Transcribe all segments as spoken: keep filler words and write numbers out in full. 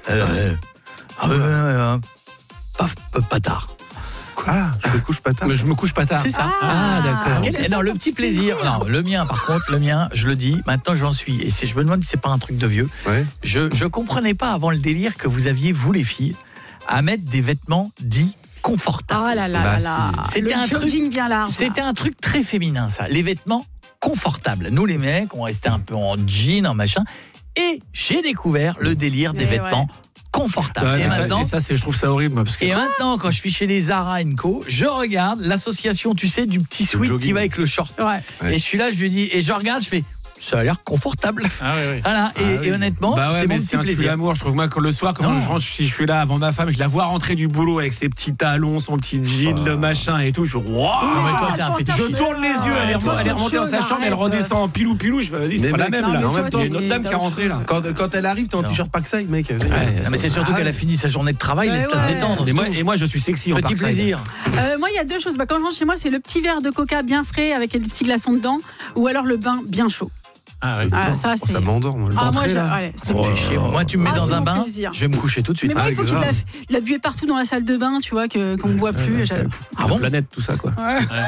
Euh, euh, euh, pas, pas tard. Ah, je me couche pas tard. Mais je me couche pas tard. C'est ça. Ah, d'accord. Quel- non, le petit plaisir. Non, le mien, par contre, le mien, je le dis, maintenant j'en suis. Et c'est, je me demande si c'est pas un truc de vieux. Ouais. Je, je comprenais pas avant le délire que vous aviez, vous les filles, à mettre des vêtements dits confortables. Oh là là Bah, là là. si. C'était Le un truc- jogging bien large. C'était un truc très féminin, ça. Les vêtements confortables. Nous, les mecs, on restait un peu en jean, en machin. Et j'ai découvert le délire des Eh vêtements ouais. confortables. Ouais, et, mais ça, maintenant, et ça, c'est, je trouve ça horrible, moi, parce que. et maintenant, quand je suis chez les Zara and Co, je regarde l'association, tu sais, du petit sweat jogging. qui va avec le short. Ouais. Ouais. Et je suis là, je lui dis, et je regarde, je fais, ça a l'air confortable. Ah oui, oui. Voilà. Et, Ah et oui. honnêtement, Bah ouais, c'est mon mais petit c'est un tue plaisir. l'amour. Je trouve moi que le soir, quand Non. je rentre, si je suis là avant ma femme, je la vois rentrer du boulot avec ses petits talons, son petit jean, le machin et tout. Je fais, waouh. Non, mais toi, Ah, t'es un toi, fétichiste. Je tourne les yeux, elle est, toi, elle est c'est remontée dans autre sa chose, chambre, elle arrête. redescend en pilou pilou. Je me dis, c'est Mais pas la mec, même non, là. mais en toi, même t'es- temps, Il y a une autre dame qui est t'as autre rentrée là. chose. Quand, quand elle arrive, t'es en Non. t-shirt pack-side, mec. Ouais, Non, mais c'est surtout Ah qu'elle a ouais. fini sa journée de travail, Ouais, laisse-la se ouais. détendre. Et moi, et moi, je suis sexy en Petit parkside. plaisir. Euh, moi, il y a deux choses. Bah, quand je rentre chez moi, c'est le petit verre de coca bien frais avec des petits glaçons dedans, ou alors le bain bien chaud. Ah oui. Ah, ça, Oh, c'est. ça m'endort, moi. Ah, moi, D'entrée, je... là. allez, c'est- Ça me fait chier. Moi, tu me mets Ah, dans c'est un mon bain, plaisir. je vais me coucher tout de suite. Mais moi, Ah, il faut qu'il y ait de la, grave. de la buée partout dans la salle de bain, tu vois, que, qu'on ne voit plus. J'ai- Ah La bon planète, tout ça, quoi.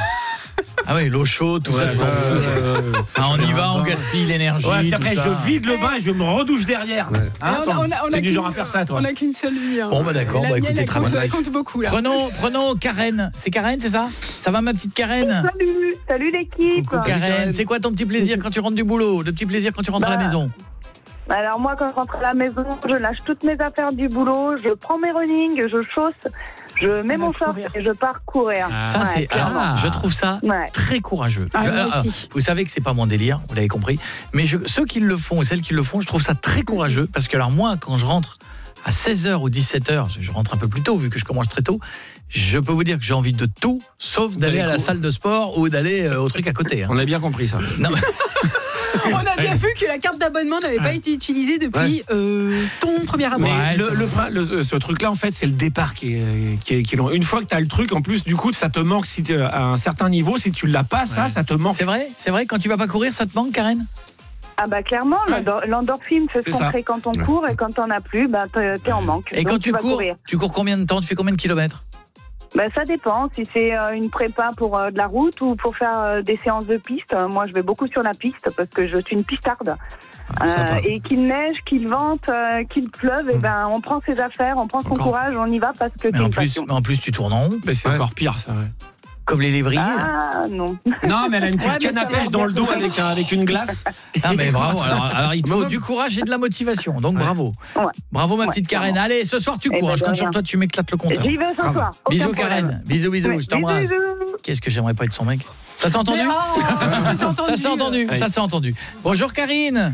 Ah oui, l'eau chaude, tout ça, Ouais, tu t'en ouais, fous. ouais, ouais, ouais. Ah, on y Faire va, un on bain. gaspille l'énergie. Ouais, puis tout après, ça. je vide le bain et je me redouche derrière. Ouais. Hein, on a- on a- on a T'es du qu'une- genre à faire ça, toi. On n'a qu'une seule vie. hein. Bon, bah, d'accord, La bah, mienne, écoutez, elle très compte, bonne elle life. compte beaucoup, là. Prenons, prenons Karen. C'est Karen, c'est ça? Ça va, ma petite Karen? Salut, salut l'équipe. Coucou Karen. Karen. C'est quoi ton petit plaisir quand tu rentres du boulot? Le petit plaisir quand tu rentres à la Bah, maison? Alors moi, quand je rentre à la maison, je lâche toutes mes affaires du boulot, je prends mes running, je chausse, je mets Elle va mon short courir. et je pars courir. Ça, Ouais, c'est. clairement. alors, je trouve ça Ouais. très courageux. Ah, moi Euh, euh, aussi. vous savez que c'est pas mon délire, vous l'avez compris. Mais je- ceux qui le font, celles qui le font, je trouve ça très courageux. Parce que, alors, moi, quand je rentre à seize heures ou dix-sept heures, je rentre un peu plus tôt vu que je commence très tôt, je peux vous dire que j'ai envie de tout, sauf d'aller à la courir. salle de sport ou d'aller euh, au truc à côté. hein. On a bien compris ça. Non, mais- On a bien vu que la carte d'abonnement n'avait pas été utilisée depuis euh, ton premier abonnement. Mais Ouais, le, c'est- le prin- le- ce truc-là, en fait, c'est le départ qui est, qui est, qui est long. Une fois que tu as le truc, en plus, du coup, ça te manque si tu, à un certain niveau. Si tu l'as pas, ça, Ouais. ça te manque. c'est vrai, c'est vrai, quand tu vas pas courir, ça te manque, Karen? Ah bah clairement, l'endor- l'endorphine, c'est C'est ce qu'on ça. crée quand on court et quand t'en as plus, bah t'es t'es en manque. Et Donc quand tu vas cours, courir. tu cours combien de temps? Tu fais combien de kilomètres? Bah ça dépend, si c'est euh, une prépa pour euh, de la route ou pour faire euh, des séances de piste. Euh, moi je vais beaucoup sur la piste parce que je suis une pistarde. Ah, sympa. Euh, et qu'il neige, qu'il vente, euh, qu'il pleuve, et ben on prend ses affaires, on prend son Encore. courage, on y va parce que Mais c'est en, une plus, passion. mais en plus, tu tournes en rond, Mais c'est Ouais. encore pire, ça. Ouais. comme les lévriers. là. Ah non. Non, mais elle a une petite Ouais, mais canne à ça pêche va dans le dos bien. avec, un- avec une glace. Ah mais bravo, alors, alors il te faut Madame. du courage et de la motivation, donc bravo. Ouais. Bravo ma Ouais, petite Karen. clairement. Allez, ce soir tu Eh cours, ben, je de compte sur rien. toi, tu m'éclates le compteur. J'y vais ce Bravo. soir. aucun Bisous problème. Karen, bisous bisous, Ouais, je t'embrasse. bisous. Qu'est-ce que j'aimerais pas être son mec. Ça s'est entendu? Mais, oh, ça s'est entendu. Ça s'est entendu, Oui. ça s'est entendu. Bonjour Karine.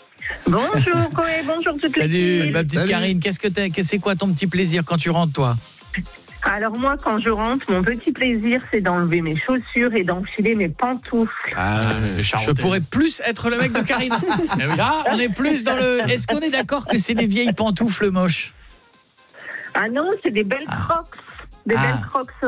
Bonjour Chloé, bonjour toute Salut l'équipe. ma petite Salut. Karine, qu'est-ce que t'es, qu'est- c'est quoi ton petit plaisir quand tu rentres toi? Alors moi, quand je rentre, mon petit plaisir, c'est d'enlever mes chaussures et d'enfiler mes pantoufles. Ah, Je pourrais plus être le mec de Karine. Là, on est plus dans le. Est-ce qu'on est d'accord que c'est les vieilles pantoufles moches? Ah non, c'est des belles Ah. crocs. Des Ah. belles crocs